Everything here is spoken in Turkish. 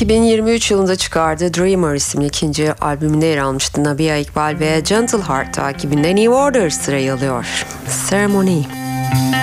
2023 yılında çıkardığı Dreamer isimli ikinci albümünde yer almıştı Nabihah İkbal ve Gentle Heart takibinde New Order sırayı alıyor. Ceremony.